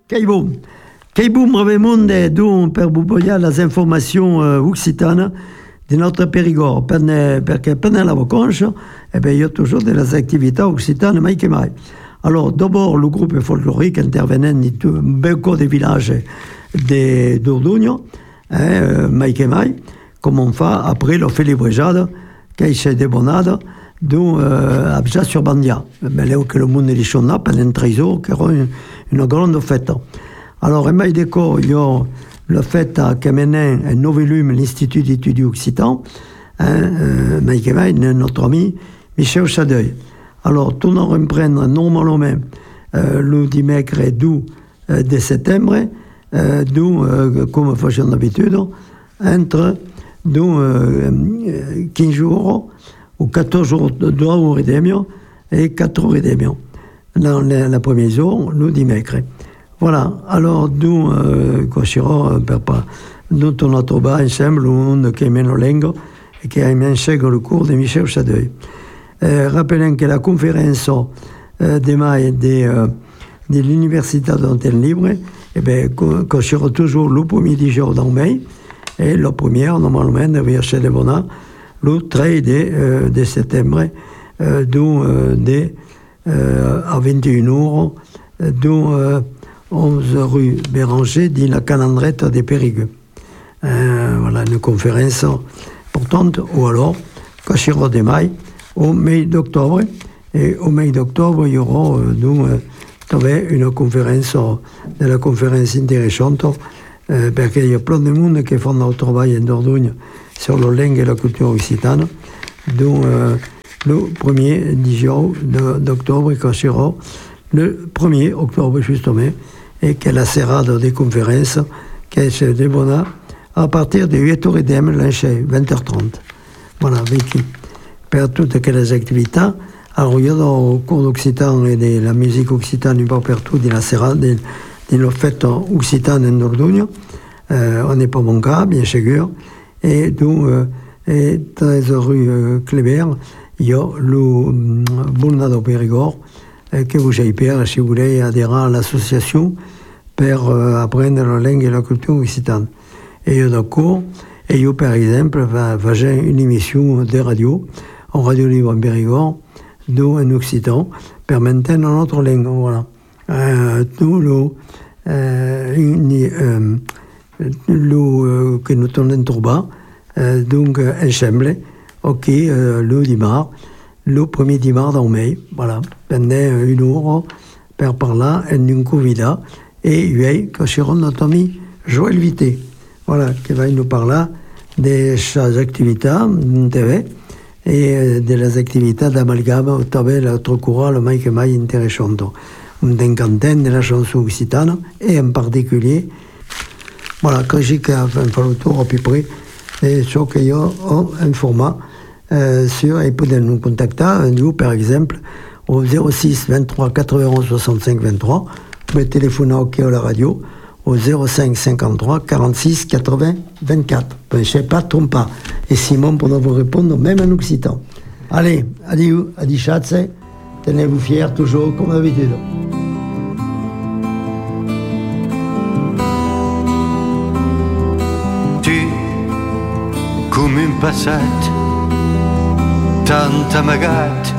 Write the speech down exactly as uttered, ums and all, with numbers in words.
Caibou. Caibou brevemente du per bubogliare le informazioni uh, occitane di notre Périgord, perché pendant la vacances, eh ben, il y a toujours des activités occitanes, mai que mai. Alors, d'abord, le groupe folklorique intervenait dans beaucoup de villages de d'Ordugno, hein, mai que mai, comme on fait après le félibrejade, qui s'est débonade, d'où euh, Abja sur Bandia. Mais là, que le monde est là, pendant treize jours, qui aura une, une grande fête. Alors, mai déco, il y a le fait qui mené un nouveau volume l'Institut d'études occitan, hein, euh, mai que mai, notre ami Michel Chadeuil. Alors, tout nous reprendre normalement euh, le dimanche douze euh, de septembre, euh, d'où, euh, comme faisons d'habitude, entre d'où, euh, quinze jours ou quatorze jours, deux heures et demie et quatre heures et demie. Dans le, le premier jour, le dimanche. Voilà, alors d'où, euh, Cochiro, per pas, nous on a trouvé ensemble un qui mène la langue et qui a mené le cours de Michel Chadeuil. Euh, rappelons que la conférence euh, de mai de, euh, de l'Université d'Antenne Libre, eh bien, qu'on sera toujours le premier jour dans mai, et le premier, normalement, devait chez les Bonats, le treize de, euh, de septembre, euh, d'où euh, de, euh, à vingt et une heures, d'où euh, onze rue Béranger, dit la calendrette des Périgueux. Euh, voilà, une conférence importante, ou alors, qu'on sera de mai, au mai d'octobre, et au mai d'octobre, il y aura euh, nous, euh, une conférence, de la conférence intéressante, euh, parce qu'il y a plein de monde qui font leur travail en Dordogne sur la langue et la culture occitane, dont euh, le premier jour d'octobre, qui sera le premier octobre justement, et que la serrade des conférences qui se débouna à partir de huit heures trente, lundi, vingt heures trente. Voilà, vécu. Per toutes les activités. Alors, il y a dans le cours d'occitan et de la musique occitane, pas partout, de la serrade, de, de la fête occitane en Dordogne. Euh, on n'est pas mon cas, bien sûr. Et donc, euh, et treize rue euh, Clébert, il y a le Boulnado Périgord, euh, que vous avez peur si vous voulez adhérer à l'association pour euh, apprendre la langue et la culture occitane. Et il y a d'accord, et il y a par exemple, va, va une émission de radio, en radio libre en Périgord, d'où un occitan, pour maintenir notre langue. Voilà. Euh, tout le, euh, une, euh, le euh, que nous tournons trop bas, euh, donc ensemble, ok, euh, le dimanche, le premier dimanche en mai, voilà, pendant une heure, par par là, une convida, et lui, que sera notre ami Joël Vité, voilà, qui va nous parler de ses activités en T V et de les activités d'amalgame au travers de notre courant, le mai que mai intéressant. Une quinzaine de la chanson occitane et en particulier, voilà, quand j'ai fait le tour à peu près, et ce qu'il y a un format euh, sur, et pouvez nous contacter, nous par exemple, au zéro six vingt-trois quatre-vingt-onze soixante-cinq vingt-trois, vous pouvez téléphoner au quai à la radio, au zéro cinq cinquante-trois quarante-six quatre-vingts vingt-quatre. Je ne sais pas, trompe pas. Et Simon pour vous répondre, même en occitan. Allez, adieu, adi chatze, tenez-vous fiers toujours comme d'habitude. Tu, come un passat, tant amagat,